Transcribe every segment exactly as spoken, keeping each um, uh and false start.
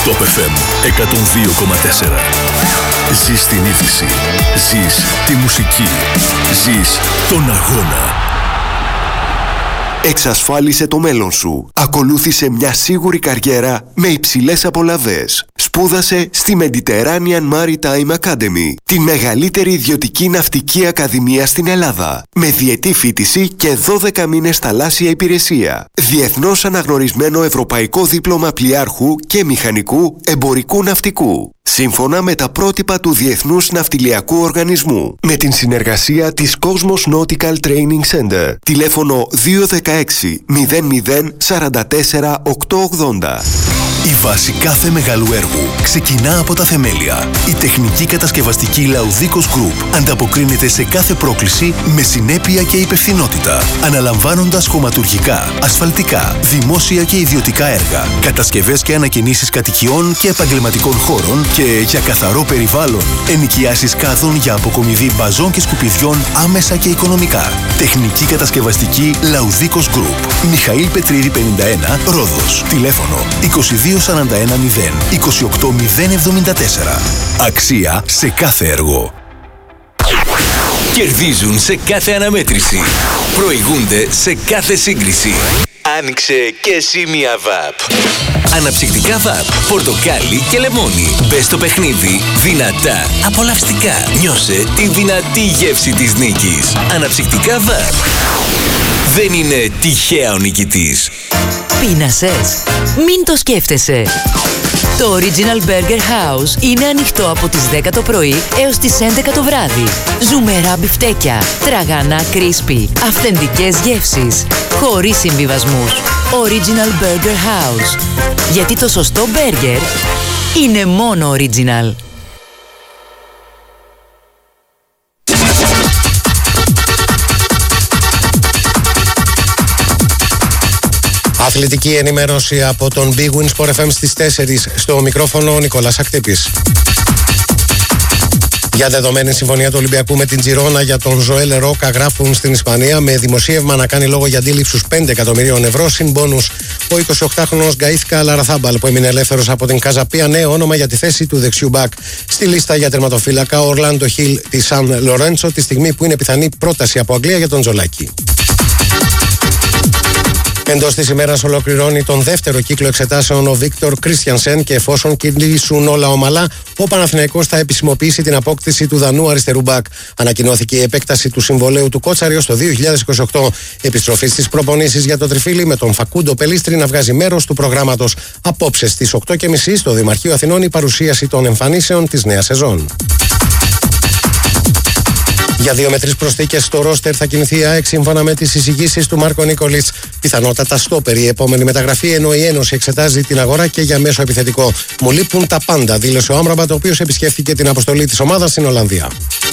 Top εφ εμ εκατόν δύο κόμμα τέσσερα. Ζεις την είδηση. Ζεις τη μουσική. Ζεις τον αγώνα. Εξασφάλισε το μέλλον σου. Ακολούθησε μια σίγουρη καριέρα με υψηλές απολαβές. Σπούδασε στη Mediterranean Maritime Academy, τη μεγαλύτερη ιδιωτική ναυτική ακαδημία στην Ελλάδα, με διετή φοιτηση και δώδεκα μήνες θαλάσσια υπηρεσία. Διεθνώς αναγνωρισμένο ευρωπαϊκό δίπλωμα πλοιάρχου και μηχανικού εμπορικού ναυτικού, σύμφωνα με τα πρότυπα του Διεθνούς Ναυτιλιακού Οργανισμού. Με την συνεργασία της Cosmos Nautical Training Center. Τηλέφωνο δύο ένα έξι μηδέν μηδέν τέσσερα τέσσερα οκτώ ογδόντα. Η βάση κάθε μεγάλου έργου ξεκινά από τα θεμέλια. Η τεχνική κατασκευαστική Λαουδίκος Group ανταποκρίνεται σε κάθε πρόκληση με συνέπεια και υπευθυνότητα, αναλαμβάνοντας χωματουργικά, ασφαλτικά, δημόσια και ιδιωτικά έργα, κατασκευές και ανακαινήσεις κατοικιών και επαγγελματικών χώρων και για καθαρό περιβάλλον, ενοικιάσεις κάδων για αποκομιδή μπαζών και σκουπιδιών άμεσα και οικονομικά. Τεχνική κατασκευαστική Λαουδίκος Group. Μιχαήλ Πετρίδη πενήντα ένα, Ρόδος. Τηλέφωνο είκοσι δύο σαράντα ένα μηδέν είκοσι οκτώ μηδέν εβδομήντα τέσσερα. Αξία σε κάθε έργο. Κερδίζουν σε κάθε αναμέτρηση. Προηγούνται σε κάθε σύγκριση. Άνοιξε και εσύ μια βαπ. Αναψυκτικά βαπ, πορτοκάλι και λεμόνι. Μπες στο παιχνίδι δυνατά, απολαυστικά. Νιώσε τη δυνατή γεύση της νίκης. Αναψυκτικά βαπ. Δεν είναι τυχαία ο νικητής. Πείνασες? Μην το σκέφτεσαι. Το Original Burger House είναι ανοιχτό από τις δέκα το πρωί έως τις έντεκα το βράδυ. Ζουμερά μπιφτέκια, τραγανά crispy, αυθεντικές γεύσεις, χωρίς συμβιβασμούς. Original Burger House. Γιατί το σωστό μπέργκερ είναι μόνο original. Αθλητική ενημέρωση από τον Big Win Sport εφ εμ στις τέσσερις. Στο μικρόφωνο ο Νικόλας Ακτύπης. Για δεδομένη συμφωνία του Ολυμπιακού με την Τζιρόνα για τον Ζωέλ Ρόκα, γράφουν στην Ισπανία, με δημοσίευμα να κάνει λόγο για αντίληψους πέντε εκατομμυρίων ευρώ συν μπόνους. Ο εικοσιοκτάχρονος Γκαΐθκα Λαραθάμπαλ, που έμεινε ελεύθερος από την Καζαπία, νέο όνομα για τη θέση του δεξιού μπακ. Στη λίστα για τερματοφύλακα ο Ορλάντο Χιλ της Σαν Λορέντσο, τη στιγμή που είναι πιθανή πρόταση από Αγγλία για τον Τζολάκη. Εντός της ημέρας ολοκληρώνει τον δεύτερο κύκλο εξετάσεων ο Βίκτορ Κρίστιανσεν και εφόσον κυλήσουν όλα ομαλά, ο Παναθηναϊκός θα επισημοποιήσει την απόκτηση του Δανού αριστερού μπακ. Ανακοινώθηκε η επέκταση του συμβολαίου του Κότσαρη ως το δύο χιλιάδες είκοσι οκτώ. Επιστροφή στις προπονήσεις για το τριφύλι με τον Φακούντο Πελίστρη να βγάζει μέρος του προγράμματος. Απόψε στις οκτώ και μισή στο Δημαρχείο Αθηνών η παρουσίαση των εμφανίσεων της νέας σεζόν. Για δύο με τρεις προσθήκες στο ρόστερ θα κινηθεί η ΑΕΚ σύμφωνα με τις εισηγήσεις του Μάρκο Νίκολιτς. Πιθανότατα στόπερ η επόμενη μεταγραφή, ενώ η Ένωση εξετάζει την αγορά και για μέσο επιθετικό. Μου λείπουν τα πάντα, δήλωσε ο Άμραμπατ, ο οποίος επισκέφθηκε την αποστολή της ομάδας στην Ολλανδία.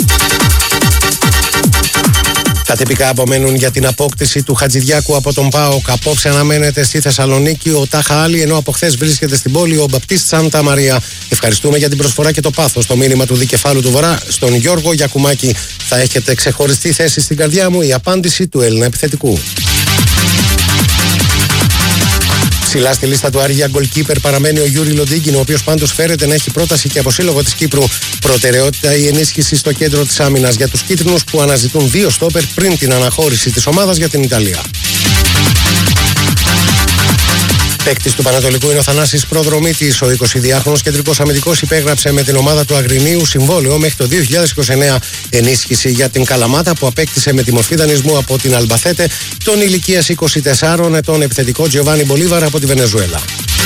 Τα τυπικά απομένουν για την απόκτηση του Χατζηδιάκου από τον ΠΑΟΚ. Απόψε αναμένεται στη Θεσσαλονίκη ο Τάχα Άλλη, ενώ από χθες βρίσκεται στην πόλη ο Μπαπτίστ Σάντα Μαρία. Ευχαριστούμε για την προσφορά και το πάθος. Το μήνυμα του δικεφάλου του Βορρά στον Γιώργο Γιακουμάκη. Θα έχετε ξεχωριστή θέση στην καρδιά μου, η απάντηση του Έλληνα επιθετικού. Ψηλά στη λίστα του Άρη για γκολκίπερ παραμένει ο Γιούρι Λοντίγκιν, ο οποίος πάντως φέρεται να έχει πρόταση και από σύλλογο της Κύπρου. Προτεραιότητα η ενίσχυση στο κέντρο της άμυνας για τους κίτρινους, που αναζητούν δύο στόπερ πριν την αναχώρηση της ομάδας για την Ιταλία. Παίκτης του Πανατολικού είναι ο Θανάσης Προδρομίτης. Ο εικοσιδυάχρονος κεντρικός αμυντικός υπέγραψε με την ομάδα του Αγρινίου συμβόλαιο μέχρι το δύο χιλιάδες είκοσι εννέα. Ενίσχυση για την Καλαμάτα, που απέκτησε με τη μορφή δανεισμού από την Αλμπαθέτε τον ηλικίας είκοσι τεσσάρων ετών επιθετικό Τζιοβάνι Μπολίβαρ από τη Βενεζουέλα.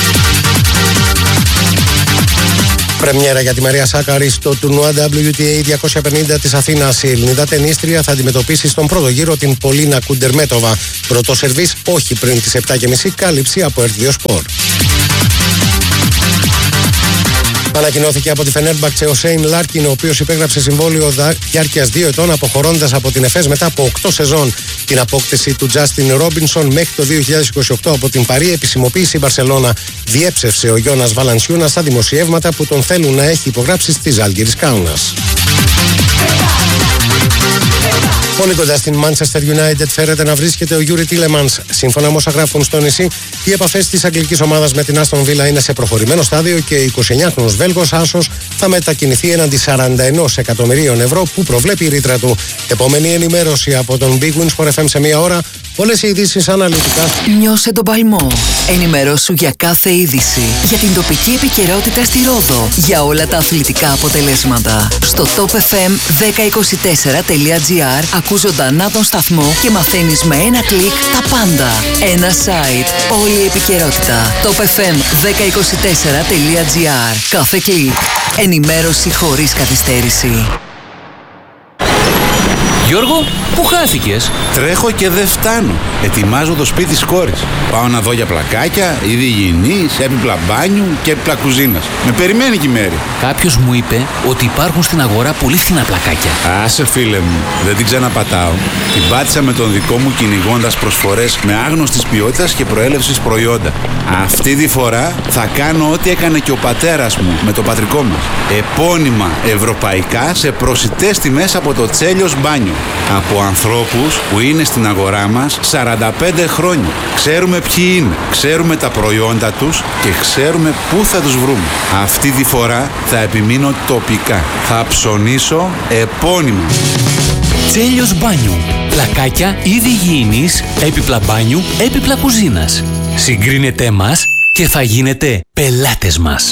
Πρεμιέρα για τη Μαρία Σάκαρη στο τουρνουά ντάμπλιου τι έι διακόσια πενήντα της Αθήνας. Η Ελληνίδα τενίστρια θα αντιμετωπίσει στον πρώτο γύρο την Πολίνα Κουντερμέτοβα. Πρώτο σερβίς όχι πριν τις επτά και μισή, κάλυψη από Ερτ δύο Σπορ. Ανακοινώθηκε από τη Φενέρμπαχτσε ο Σέιν Λάρκιν, ο οποίος υπέγραψε συμβόλαιο διάρκειας δύο ετών, αποχωρώντας από την Εφές μετά από οκτώ σεζόν. Την απόκτηση του Τζάστιν Ρόμπινσον μέχρι το δύο χιλιάδες είκοσι οκτώ από την Παρί επισημοποίησε η Μπαρσελόνα. Διέψευσε ο Γιώνας Βαλανσιούνα στα δημοσιεύματα που τον θέλουν να έχει υπογράψει στη Ζάλγκιρις Κάουνας. Πολύ κοντά στην Manchester United φέρεται να βρίσκεται ο Γιούρι Τίλεμανς. Σύμφωνα με όσα γράφουν στο νησί, οι επαφές της αγγλικής ομάδας με την Άστον Βίλα είναι σε προχωρημένο στάδιο και ο εικοσιεννιάχρονος Βέλγος άσος θα μετακινηθεί έναντι σαράντα ένα εκατομμυρίων ευρώ που προβλέπει η ρήτρα του. Επόμενη ενημέρωση από τον Big Win Sport εφ εμ σε μία ώρα. Όλες οι ειδήσεις αναλυτικά. Νιώσε τον παλμό. Ενημερώσου για κάθε είδηση. Για την τοπική επικαιρότητα στη Ρόδο. Για όλα τα αθλητικά αποτελέσματα. Στο top f m δέκα είκοσι τέσσερα τελεία gr ακούς ζωντανά τον σταθμό και μαθαίνεις με ένα κλικ τα πάντα. Ένα site. Όλη η επικαιρότητα. top f m δέκα είκοσι τέσσερα τελεία gr. Κάθε κλικ. Ενημέρωση χωρίς καθυστέρηση. Γιώργο, πού χάθηκες? Τρέχω και δεν φτάνω. Ετοιμάζω το σπίτι της κόρης. Πάω να δω για πλακάκια, είδη υγιεινής, έπιπλα μπάνιου και έπιπλα κουζίνας. Με περιμένει και η Μέρη. Κάποιος μου είπε ότι υπάρχουν στην αγορά πολύ φθηνά πλακάκια. Άσε φίλε μου, δεν την ξαναπατάω. Την πάτησα με τον δικό μου κυνηγώντας προσφορές με άγνωστης ποιότητας και προέλευσης προϊόντα. Αυτή τη φορά θα κάνω ό,τι έκανε και ο πατέρας μου με το πατρικό μας. Επώνυμα ευρωπαϊκά σε προσιτές τιμές από το Τσέλιος Μπάνιο. Από ανθρώπους που είναι στην αγορά μας σαράντα πέντε χρόνια. Ξέρουμε ποιοι είναι, ξέρουμε τα προϊόντα τους και ξέρουμε πού θα τους βρούμε. Αυτή τη φορά θα επιμείνω τοπικά. Θα ψωνίσω επώνυμα. Τσέλιος Μπάνιου. Πλακάκια, είδη υγιεινής, έπιπλα μπάνιου, έπιπλα κουζίνας. Συγκρίνετε μας και θα γίνετε πελάτες μας.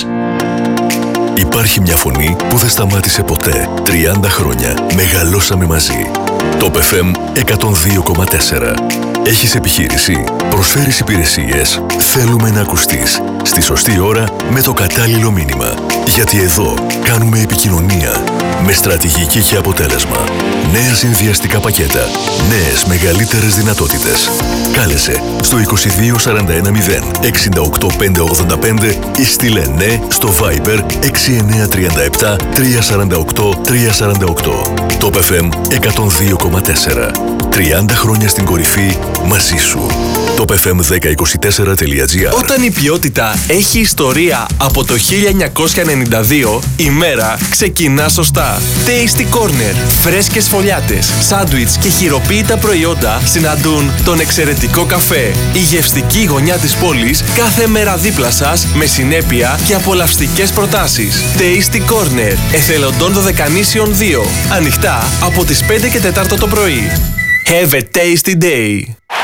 Υπάρχει μια φωνή που δεν σταμάτησε ποτέ. τριάντα χρόνια μεγαλώσαμε μαζί. Top εφ εμ εκατόν δύο κόμμα τέσσερα. Έχεις επιχείρηση, προσφέρεις υπηρεσίες, θέλουμε να ακουστείς. Στη σωστή ώρα με το κατάλληλο μήνυμα. Γιατί εδώ κάνουμε επικοινωνία με στρατηγική και αποτέλεσμα. Νέα συνδυαστικά πακέτα, νέες μεγαλύτερες δυνατότητες. Κάλεσε στο είκοσι δύο σαράντα ένα μηδέν εξήντα οκτώ πεντακόσια ογδόντα πέντε ή στείλε ναι στο Viber έξι εννιά τρία επτά τρία τέσσερα οκτώ τρία τέσσερα οκτώ. Top εφ εμ εκατόν δύο κόμμα τέσσερα. τριάντα χρόνια στην κορυφή μαζί σου. top εφ εμ δέκα είκοσι τέσσερα τελεία gr. Όταν η ποιότητα έχει ιστορία από το χίλια εννιακόσια ενενήντα δύο, η μέρα ξεκινά σωστά. Tasty Corner. Φρέσκες φωλιάτες, σάντουιτς και χειροποίητα προϊόντα συναντούν τον εξαιρετικό καφέ. Η γευστική γωνιά της πόλης κάθε μέρα δίπλα σας με συνέπεια και απολαυστικές προτάσεις. Tasty Corner. Εθελοντών Δωδεκανήσιων δύο. Ανοιχτά από τις πέντε και τέσσερα το πρωί. Have a tasty day.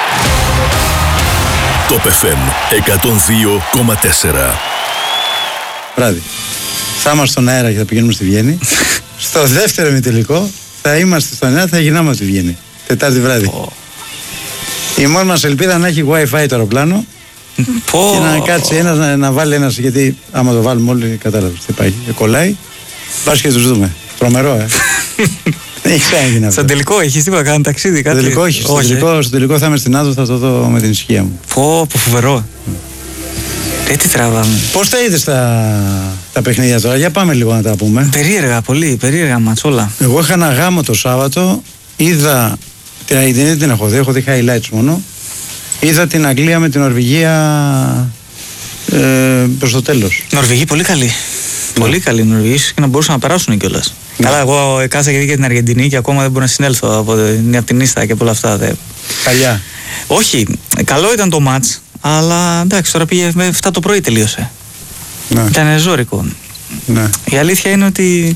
Top εφ εμ εκατόν δύο κόμμα τέσσερα. Βράδυ. Θα είμαστε στον αέρα και θα πηγαίνουμε στη Βιέννη. Στο δεύτερο ημιτελικό θα είμαστε στον αέρα, θα γυρνάμε από τη Βιέννη. Τετάρτη βράδυ. Oh. Η μόνη μας ελπίδα να έχει Wi-Fi το αεροπλάνο. Oh. Και να κάτσει ένας να, να βάλει ένας, γιατί άμα το βάλουμε όλοι κατάλαβες τι πάει. Κολλάει. Πας και τους δούμε. Τρομερό, ε. Στον τελικό έχεις τίποτα, κάνει ταξίδι, κάτι? Στο τελικό, όχι, στο, όχι, τελικό, στο τελικό θα είμαι στην Άδο, θα το δω με την ησυχία μου. Πω, πω φοβερό. Ε, τι τραβάμε. Πώς τα είδες τα, τα παιχνίδια τώρα, για πάμε λίγο να τα πούμε. Περίεργα, πολύ, περίεργα ματσόλα. Εγώ είχα ένα γάμο το Σάββατο, είδα την Αργεντινή, δεν την έχω δει, έχω δει highlights μόνο. Είδα την Αγγλία με την Νορβηγία ε, προς το τέλος. Νορβηγοί πολύ καλή. Ναι. Πολύ καλή Νορβηγοί και να μπορούσαν να περάσουν κιόλας. Ναι. Καλά, εγώ κάσα και δει την Αργεντινή και ακόμα δεν μπορώ να συνέλθω από την, από την Ίστα και από όλα αυτά. Δε. Καλιά. Όχι, καλό ήταν το μάτς, αλλά εντάξει, τώρα πήγε με επτά το πρωί τελείωσε. Ναι. Ήταν ζώρικο. Ναι. Η αλήθεια είναι ότι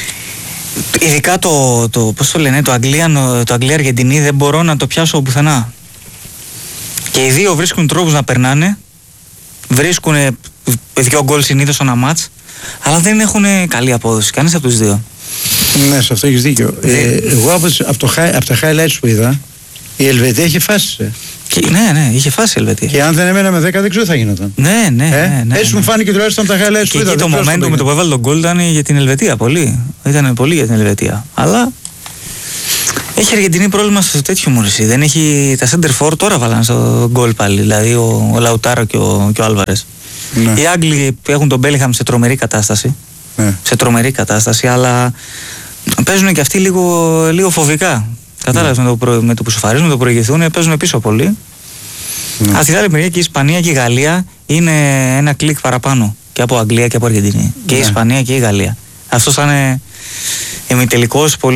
ειδικά το, το, πώς το λένε, το Αγγλία, το Αγγλία-Αργεντινή δεν μπορώ να το πιάσω πουθενά. Και οι δύο βρίσκουν τρόπους να περνάνε, βρίσκουν δύο γκολ συνήθως στο ένα μάτς, αλλά δεν έχουν καλή απόδοση, κανείς από τους δύο. Ναι, σε αυτό έχεις δίκιο. Ε, εγώ από, από, το, από τα highlights που είδα, η Ελβετία είχε φάσει. Ε. Και, ναι, ναι, είχε φάσει η Ελβετία. Και αν δεν έμενα με δέκα, δεν ξέρω τι θα γινόταν. Ναι, ναι, ε? ναι, ναι. Έτσι μου φάνηκε τουλάχιστον τα highlights και που είδα. Και το momentum με το που έβαλε τον γκολ ήταν για την Ελβετία. Πολύ. Ήταν πολύ για την Ελβετία. Αλλά έχει η Αργεντινή πρόβλημα στο τέτοιο μου. Δεν έχει τα center for, τώρα βάλαν στο γκολ πάλι. Δηλαδή ο, ο Λαουτάρο και ο, ο Άλβαρες. Ναι. Οι Άγγλοι έχουν τον Μπέλιγχαμ σε τρομερή κατάσταση. Ναι. Σε τρομερή κατάσταση, αλλά παίζουν και αυτοί λίγο, λίγο φοβικά. Κατάλαβες, ναι. με, το προ, με το που σοφαρίζουν, με το προηγηθούν, παίζουν πίσω πολύ. Ναι. Από την άλλη μεριά και η Ισπανία και η Γαλλία είναι ένα κλικ παραπάνω και από Αγγλία και από Αργεντινή. Ναι. Και η Ισπανία και η Γαλλία. Αυτό θα είναι ημιτελικός πολύ,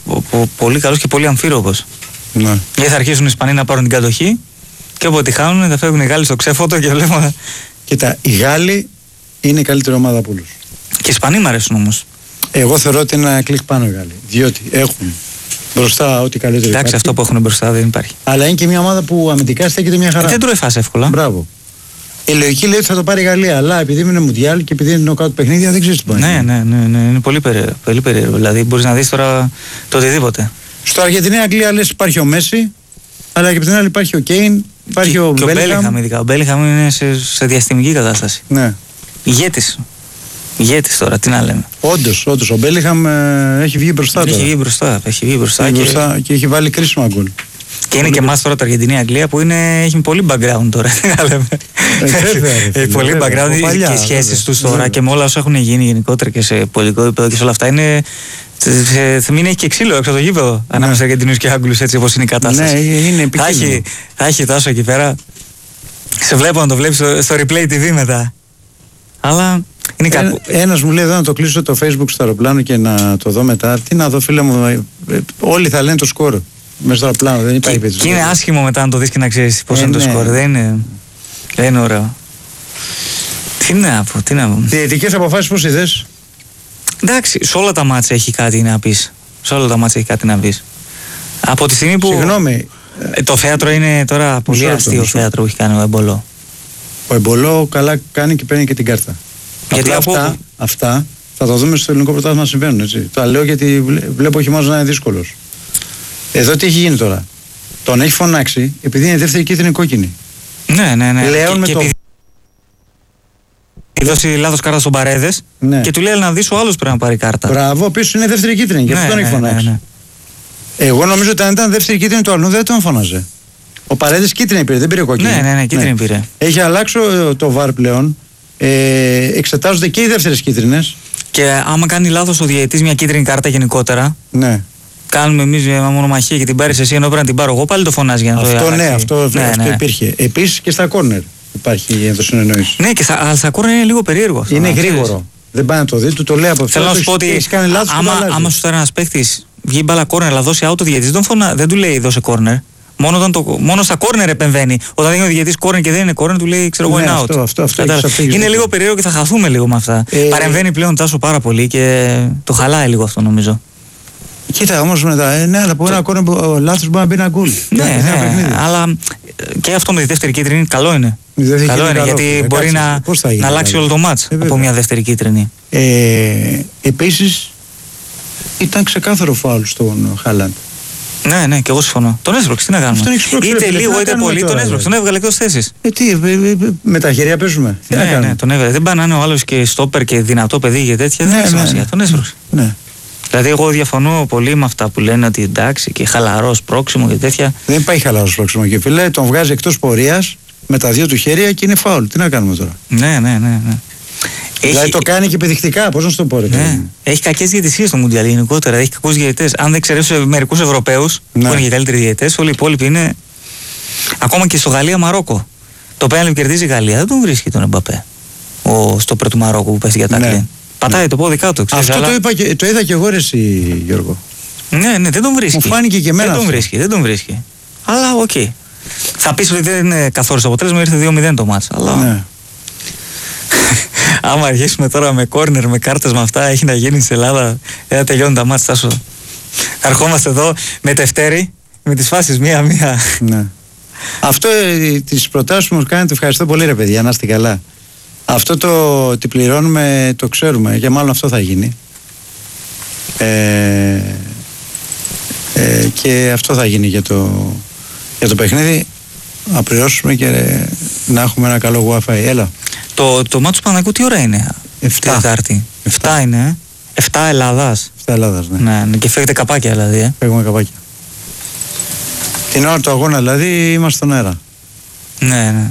πολύ καλός και πολύ αμφίροπος. Ναι. Γιατί θα αρχίσουν οι Ισπανοί να πάρουν την κατοχή και όποτε χάνουν θα φεύγουν οι Γάλλοι στο ξέφωτο και βλέπουμε. Κοίτα, οι Γάλλοι είναι η καλύτερη ομάδα από όλους. Και οι Ισπανοί μου αρέσουν όμως. Εγώ θεωρώ ότι είναι ένα κλικ πάνω οι Γάλλοι. Διότι έχουν μπροστά ό,τι καλύτερο. Εντάξει, υπάρχει. αυτό που έχουν μπροστά δεν υπάρχει. Αλλά είναι και μια ομάδα που αμυντικά στέκεται μια χαρά. Ε, δεν τρώει φάση εύκολα. Μπράβο. Η λογική λέει ότι θα το πάρει η Γαλλία, αλλά επειδή είναι Μουντιάλ και επειδή είναι νοκάουτ παιχνίδια, δεν ξέρει τι μπορεί. Ναι, ναι, ναι, ναι, είναι πολύ περίεργο. Πολύ περίεργο. Δηλαδή μπορεί να δει τώρα το οτιδήποτε. Στο Αργεντινή-Αγγλία λες υπάρχει ο Μέση, αλλά και από την άλλη υπάρχει ο Κέιν, υπάρχει και, ο και Μπέλιγχαμ. Ο Μπέλιγχαμ είναι σε, σε διαστημική κατάσταση. Ναι. Ηγέτης. Ηγέτης τώρα, τι να λέμε. Όντως, όντως. Ο Μπέλιγχαμ ε, έχει βγει μπροστά έχει τώρα. Βγει μπροστά, έχει βγει μπροστά. Έχει και... μπροστά και έχει βάλει κρίσιμα γκολ. Και είναι και εμάς τώρα το Αργεντινή-Αγγλία που είναι, έχει πολύ background τώρα. Έχει πολύ background και οι σχέσεις τους τώρα και με όλα όσα έχουν γίνει γενικότερα και σε πολιτικό επίπεδο και σε όλα αυτά είναι. Θα μην έχει και ξύλο έξω από το γήπεδο ανάμεσα σε Αργεντινούς και Άγγλους, έτσι όπως είναι η κατάσταση. Ναι, είναι επικίνδυνο. Θα έχει τόσο εκεί πέρα. Σε βλέπω να το βλέπεις στο replay τι βι μετά. Αλλά είναι κάπου. Ένας μου λέει εδώ να το κλείσω το Facebook στο αεροπλάνο και να το δω μετά. Τι να δω, φίλε μου, όλοι θα λένε το σκορ. Μέσα στο αεροπλάνο δεν υπάρχει περίπτωση. Και είναι άσχημο μετά να το δεις και να ξέρεις πώς ε, είναι το ναι. σκορ. Δεν είναι, δεν είναι ωραίο. Τι να πω, τι να πω. Διαιτητικές αποφάσεις πώς είδες? Εντάξει, σε όλα τα μάτσα έχει κάτι να πεις. Σε όλα τα μάτσα έχει κάτι να πεις. Από τη στιγμή που. Συγγνώμη. Το θέατρο είναι τώρα πολύ αστείο θέατρο που έχει κάνει ο Εμπολό. Ο Εμπολό καλά κάνει και παίρνει και την κάρτα. Γιατί από... αυτά, αυτά θα το δούμε στο ελληνικό πρωτάθλημα να συμβαίνουν. Έτσι. Τα λέω γιατί βλέπω ο χειμώνας να είναι δύσκολος. Εδώ τι έχει γίνει τώρα? Τον έχει φωνάξει επειδή είναι δεύτερη κίτρινη κόκκινη. Ναι, ναι, ναι. Λέων και, με και το. Επειδή... δώσει λάθος κάρτα στον Παρέδες, ναι. Και του λέει να δεις ο άλλος πρέπει να πάρει κάρτα. Μπράβο, πίσω είναι δεύτερη κίτρινη, γι' αυτό ναι, τον έχει φωνάξει. Ναι, ναι. Εγώ νομίζω ότι αν ήταν δεύτερη κίτρινη του αλλού δεν τον φώναζε. Ο Παρέδες κίτρινη πήρε, δεν πήρε κόκκινη. Ναι, ναι, ναι, κίτρινη ναι. πήρε. Έχει αλλάξει το βαρ πλέον. Ε, εξετάζονται και οι δεύτερες κίτρινες. Και άμα κάνει λάθος ο διαιτητής μια κίτρινη κάρτα γενικότερα. Ναι. Κάνουμε εμείς μια μονομαχία και την πάρεις εσύ ενώ πρέπει να την πάρω εγώ, πάλι το φωνάζει για να αυτό, το ναι, αυτό, ναι, αυτό ναι. υπήρχε. Επίσης και στα κόρνερ υπάρχει η ενδοσυνεννόηση. Ναι, και στα, αλλά στα κόρνερ είναι λίγο περίεργο αυτό. Είναι γρήγορο. Ξέρεις. Δεν πάει να το δει, του το λέει από αυτό. Θέλω να σου πω ότι άμα, άμα σου φέρει ένα παίχτης βγει μπάλα κόρνερ, αλλά δώσει out ο διαιτητής, δεν, φωνα, δεν του λέει δώσε κόρνερ. Μόνο, όταν το, μόνο στα κόρνερ επεμβαίνει. Όταν δίνει ο διαιτητής κόρνερ και δεν είναι κόρνερ, του λέει ξέρω εγώ ναι, είναι out. Αυτό, αυτό, αυτό, αυτό, είναι λίγο περίεργο και θα χαθούμε λίγο με αυτά. Ε, Παρεμβαίνει πλέον Τάσο πάρα πολύ και το χαλάει λίγο αυτό νομίζω. Κοίτα όμως μετά, ε, ναι, αλλά από ένα κόρνερ λάθος μπορεί να μπει ένα γκολ. Ναι, ναι, αλλά και αυτό με τη δεύτερη κίτρινη καλό είναι. Καλό είναι γιατί μπορεί να αλλάξει όλο το μάτς από μια δεύτερη κίτρινη. Επίσης ήταν ξεκάθαρο φάουλ στον Χάλαντ. Ναι, ναι, και εγώ συμφωνώ. Τον έσπρωξε, τι να κάνουμε. Είτε λίγο είτε πολύ, τον έσπρωξε. Τον έβγαλε εκτός θέσης. Ε, τι, με τα χέρια παίζουμε. Τι ναι, να κάνουμε. Ναι, τον έβγαλε. Δεν πάει να είναι ο άλλος και στόπερ και δυνατό παιδί και τέτοια. Δεν έχει σημασία. Τον έσπρωξε. Ναι. Δηλαδή, εγώ διαφωνώ πολύ με αυτά που λένε ότι εντάξει και χαλαρό πρόξιμο και τέτοια. Δεν υπάρχει χαλαρό πρόξιμο και φίλε, τον βγάζει εκτός πορείας με τα δύο του χέρια και είναι φάουλ. Τι να κάνουμε τώρα. Ναι, ναι, ναι. ναι. Δηλαδή έχει... το κάνει και παιδικτικά, πώς να σου το πω. Ρε, ναι. Έχει κακές διαιτησίες στο Μουντιάλ γενικότερα. Έχει κακούς διαιτητές. Αν δεν εξαιρέσει μερικούς Ευρωπαίους ναι. που είναι και καλύτεροι διαιτητές, όλοι οι υπόλοιποι είναι. Ακόμα και στο Γαλλία-Μαρόκο. Το πέναλτι που κερδίζει η Γαλλία δεν τον βρίσκει τον Εμπαπέ. Ο στόπερ του Μαρόκου που πέφτει για τάκλιν. Ναι. Πατάει ναι. το πόδι κάτω. Ξέρεις, αυτό αλλά... το, είπα και, το είδα και εγώ ρε εσύ, Γιώργο. Ναι, ναι, δεν τον βρίσκει. Μου φάνηκε και εμένα. Δεν τον βρίσκει, δεν τον βρίσκει. Αλλά οκ. Okay. Θα πεις ότι δεν είναι καθόλου το αποτέλεσμα, ήρθε δύο μηδέν το μάτς. Αλλά. Ναι. Άμα αρχίσουμε τώρα με κόρνερ, με κάρτες, με αυτά, έχει να γίνει στην Ελλάδα. Δεν τελειώνουν τα μάτς, Τάσο. Ερχόμαστε εδώ με τευτέρι, με τις φάσεις μία-μία. Ναι. Αυτό ε, τις προτάσεις που μου κάνετε, ευχαριστώ πολύ ρε παιδιά, να είστε καλά. Αυτό το ότι πληρώνουμε το ξέρουμε και μάλλον αυτό θα γίνει. Ε, ε, και αυτό θα γίνει για το, για το παιχνίδι. Να πληρώσουμε και ε, να έχουμε ένα καλό Wi-Fi. Έλα. Το, το μάτσο του Παναγικού τι ώρα είναι? Εφτά. Τετάρτη. Εφτά είναι. Ε? Εφτά Ελλάδας. Εφτά Ελλάδας, ναι. Ναι. Και φεύγετε καπάκια δηλαδή. Ε? Φεύγουμε καπάκια. Την ώρα του αγώνα δηλαδή είμαστε στον αέρα. Ναι, ναι.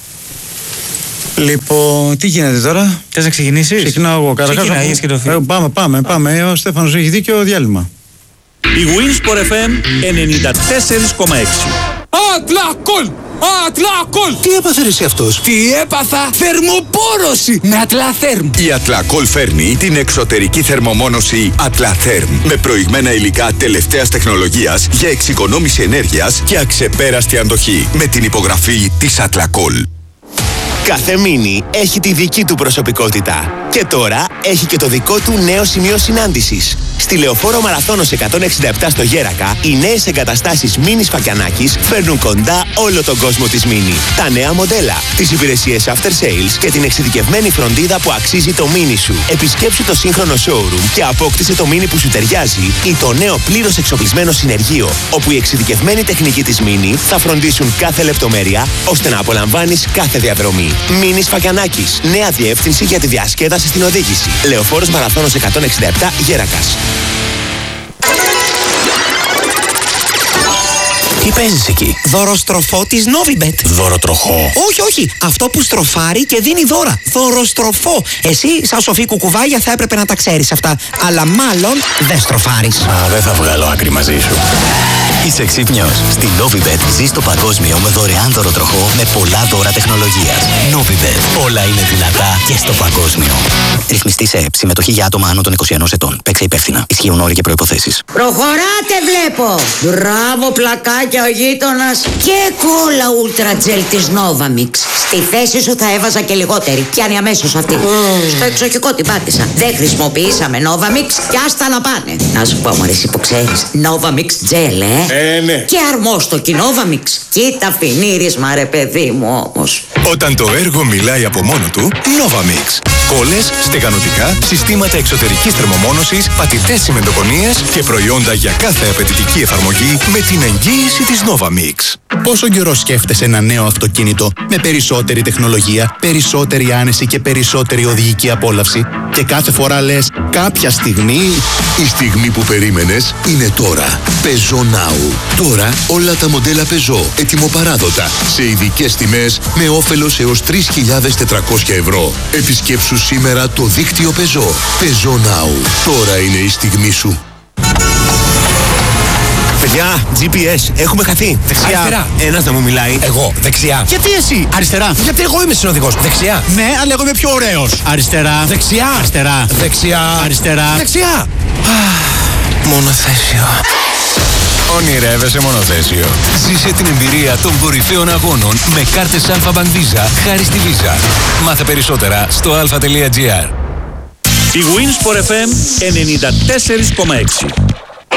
Λοιπόν, τι γίνεται τώρα? Θες να ξεκινήσεις? Ξεκινάω εγώ. Ξεκινά, και το ε, πάμε, πάμε, πάμε. Ο Στέφανος έχει δίκιο, διάλειμμα. Η Winsport εφ εμ ενενήντα τέσσερα κόμμα έξι. Ατλακόλ! Ατλακόλ! Τι έπαθε ρε εσύ αυτός? Τι έπαθα? Θερμοπόρωση με Ατλαθέρμ. Η Ατλακόλ φέρνει την εξωτερική θερμομόνωση Ατλαθέρμ με προηγμένα υλικά τελευταίας τεχνολογίας για εξοικονόμηση ενέργειας και αξεπέραστη αντοχή με την υπογραφή της Ατλακόλ. Κάθε μίνι έχει τη δική του προσωπικότητα. Και τώρα έχει και το δικό του νέο σημείο συνάντησης. Στη Λεωφόρο Μαραθώνος εκατόν εξήντα επτά στο Γέρακα, οι νέες εγκαταστάσεις Μίνι Φακιανάκης φέρνουν κοντά όλο τον κόσμο της Μίνι. Τα νέα μοντέλα, τις υπηρεσίες after sales και την εξειδικευμένη φροντίδα που αξίζει το Μίνι σου. Επισκέψου το σύγχρονο showroom και απόκτησε το Μίνι που σου ταιριάζει ή το νέο πλήρως εξοπλισμένο συνεργείο, όπου οι εξειδικευμένοι τεχνικοί της Μίνι θα φροντίσουν κάθε λεπτομέρεια ώστε να απολαμβάνεις κάθε διαδρομή. Μίνι Φακιανάκης, νέα διεύθυνση για τη διασκέδαση στην οδήγηση. Λεωφόρος Μαραθώνος εκατόν εξήντα επτά Γέρακας. Τι παίζεις εκεί? Δωροστροφό της Novibet. Δωροτροχό? Όχι, όχι. Αυτό που στροφάρει και δίνει δώρα. Δωροστροφό. Εσύ, σαν σοφή κουκουβάγια, θα έπρεπε να τα ξέρεις αυτά. Αλλά μάλλον δεν στροφάρεις. Α, δεν θα βγάλω άκρη μαζί σου. Είσαι ξύπνιος. Στη Novibet ζεις το παγκόσμιο με δωρεάν δωροτροχό με πολλά δώρα τεχνολογίας. Novibet. Όλα είναι δυνατά και στο παγκόσμιο. Ρυθμιστή σε ΕΠ. Συμμετοχή για άτομα άνω των είκοσι ενός ετών. Παίξε υπεύθυνα. Ισχύουν όροι και προϋποθέσεις. Προχωράτε, βλέπω. Μπράβο, πλακάκια ο γείτονας. Και κόλλα ούλτρα τζελ της Novamix. Στη θέση σου θα έβαζα και λιγότερη. Πιάνει αμέσως αυτή. Mm. Στο εξοχικό την πάτησα. Δεν χρησιμοποιήσαμε Novamix και άστα να πάνε. Να σου πω, μωρέ, εσύ που ξέρεις. Novamix τζελ, ε. Ε, ναι. Και αρμόστοκι Novamix. Κοίτα φινίρισμα, ρε παιδί μου όμως. Όταν το έργο μιλάει από μόνο του, Novamix. Κόλλες, στεγανοτικά, συστήματα εξωτερικής θερμομόνωσης, πατητές συμμετοκονίες και προϊόντα για κάθε απαιτητική εφαρμογή με την εγγύηση της Novamix. Πόσο καιρό σκέφτεσαι ένα νέο αυτοκίνητο με περισσότερη τεχνολογία, περισσότερη άνεση και περισσότερη οδηγική απόλαυση και κάθε φορά λες κάποια στιγμή... Η στιγμή που περίμενες είναι τώρα. Peugeot Now. Τώρα όλα τα μοντέλα Peugeot ετοιμοπαράδοτα σε ειδικές τιμές με όφελος έως τρεις χιλιάδες τετρακόσια ευρώ. Επισκέψου σήμερα το δίκτυο Peugeot. Peugeot Now. Τώρα είναι η στιγμή σου. Παιδιά, τζι πι ες, έχουμε χαθεί. Δεξιά. Αριστερά. Ένας να μου μιλάει. Εγώ, δεξιά. Γιατί εσύ? Αριστερά. Γιατί εγώ είμαι συνοδηγός. Δεξιά. Ναι, αλλά εγώ είμαι πιο ωραίος. Αριστερά. Δεξιά. Αριστερά. Δεξιά. Αριστερά. Δεξιά. Μονοθέσιο. Ονειρεύεσαι μονοθέσιο. Ζήσε την εμπειρία των κορυφαίων αγώνων με κάρτες Alpha Bank Visa χάρη στη Visa. Μάθε περισσότερα στο alpha τελεία gr. Η Winsport εφ εμ ενενήντα τέσσερα κόμμα έξι.